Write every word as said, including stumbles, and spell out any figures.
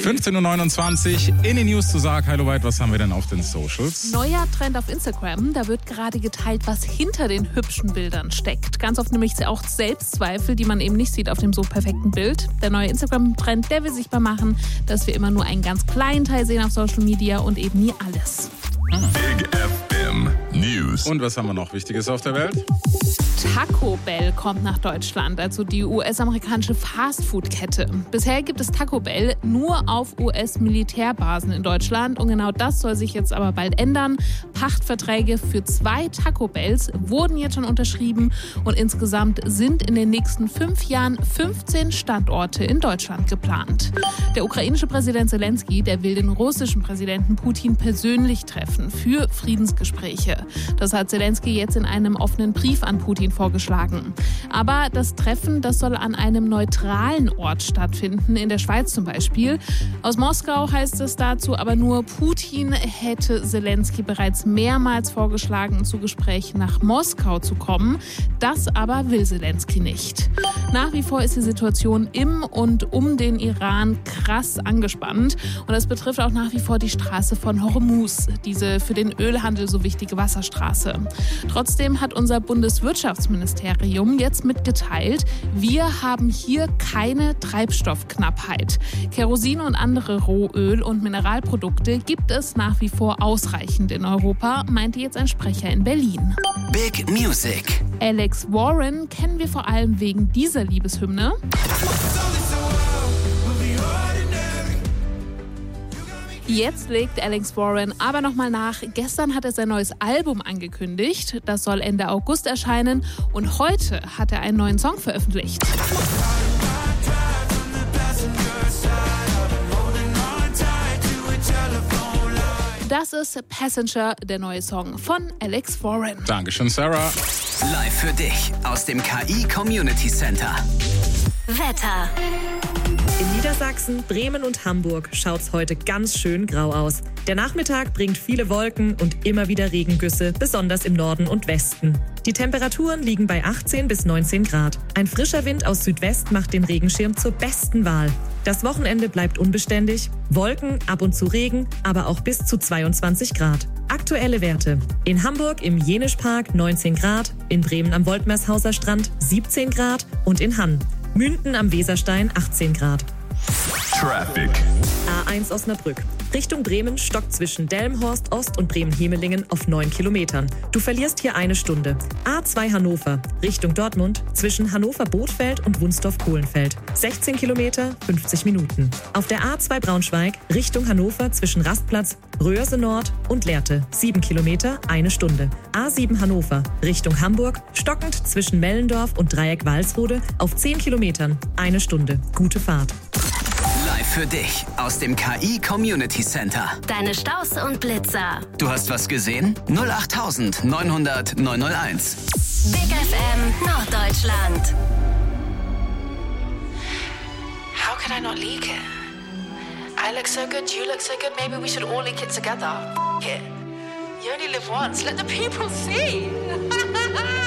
fünfzehn Uhr neunundzwanzig in den News zu sagen. Hallo weit, was haben wir denn auf den Socials? Neuer Trend auf Instagram, da wird gerade geteilt, was hinter den hübschen Bildern steckt. Ganz oft nämlich auch Selbstzweifel, die man eben nicht sieht auf dem so perfekten Bild. Der neue Instagram-Trend, der will sichtbar machen, dass wir immer nur einen ganz kleinen Teil sehen auf Social Media und eben nie alles. Big F M News. Und was haben wir noch Wichtiges auf der Welt? Taco Bell kommt nach Deutschland, also die U S-amerikanische Fastfood-Kette. Bisher gibt es Taco Bell nur auf U S-Militärbasen in Deutschland und genau das soll sich jetzt aber bald ändern. Pachtverträge für zwei Taco Bells wurden jetzt schon unterschrieben und insgesamt sind in den nächsten fünf Jahren fünfzehn Standorte in Deutschland geplant. Der ukrainische Präsident Zelensky, der will den russischen Präsidenten Putin persönlich treffen für Friedensgespräche. Das hat Zelensky jetzt in einem offenen Brief an Putin vorgeschlagen. Aber das Treffen, das soll an einem neutralen Ort stattfinden, in der Schweiz zum Beispiel. Aus Moskau heißt es dazu aber nur, Putin hätte Zelensky bereits mehrmals vorgeschlagen, zu Gesprächen nach Moskau zu kommen. Das aber will Zelensky nicht. Nach wie vor ist die Situation im und um den Iran krass angespannt. Und das betrifft auch nach wie vor die Straße von Hormuz, diese für den Ölhandel so wichtige Wasserstraße. Trotzdem hat unser Bundeswirtschaftsministerium jetzt mitgeteilt, wir haben hier keine Treibstoffknappheit. Kerosin und andere Rohöl- und Mineralprodukte gibt es nach wie vor ausreichend in Europa, meinte jetzt ein Sprecher in Berlin. Big Music. Alex Warren kennen wir vor allem wegen dieser Liebeshymne. Jetzt legt Alex Warren aber nochmal nach. Gestern hat er sein neues Album angekündigt. Das soll Ende August erscheinen. Und heute hat er einen neuen Song veröffentlicht. Das ist Passenger, der neue Song von Alex Warren. Dankeschön, Sarah. Live für dich aus dem K I Community Center. Wetter. In Niedersachsen, Bremen und Hamburg schaut's heute ganz schön grau aus. Der Nachmittag bringt viele Wolken und immer wieder Regengüsse, besonders im Norden und Westen. Die Temperaturen liegen bei achtzehn bis neunzehn Grad. Ein frischer Wind aus Südwest macht den Regenschirm zur besten Wahl. Das Wochenende bleibt unbeständig. Wolken, ab und zu Regen, aber auch bis zu zweiundzwanzig Grad. Aktuelle Werte. In Hamburg im Jenischpark neunzehn Grad, in Bremen am Woltmershauser Strand siebzehn Grad und in Hann, Münden am Weserstein achtzehn Grad. Traffic. A eins Osnabrück. Richtung Bremen stockt zwischen Delmenhorst Ost und Bremen-Hemelingen auf neun Kilometern. Du verlierst hier eine Stunde. A zwei Hannover. Richtung Dortmund zwischen Hannover-Bothfeld und Wunsdorf-Kohlenfeld. sechzehn Kilometer, fünfzig Minuten. Auf der A zwei Braunschweig Richtung Hannover zwischen Rastplatz, Röhrse Nord und Lehrte. sieben Kilometer, eine Stunde. A sieben Hannover Richtung Hamburg stockend zwischen Mellendorf und Dreieck Walsrode auf zehn Kilometern. Eine Stunde. Gute Fahrt. Live für dich aus dem K I Community Center. Deine Staus und Blitzer. Du hast was gesehen? null acht neun null null neun null eins. Big F M Norddeutschland. How can I not leak it? I look so good, you look so good, maybe we should all leak it together. F it. You only live once, let the people see.